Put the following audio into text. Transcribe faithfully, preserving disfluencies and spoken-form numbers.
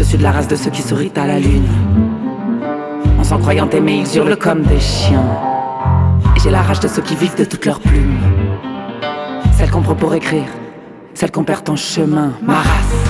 Je suis de la race de ceux qui sourient à la lune. En s'en croyant aimer, ils hurlent comme des chiens. Et j'ai la rage de ceux qui vivent de toutes leurs plumes. Celle qu'on prend pour écrire, celle qu'on perd en chemin. Ma race.